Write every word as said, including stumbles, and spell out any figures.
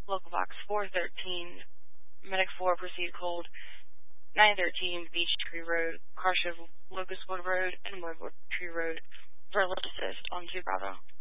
Local Box four thirteen, Medic four, proceed cold, nine thirteen, Beech Tree Road, Carshiv, Locustwood Road, and Woodwood Tree Road for lift assist on two Bravo.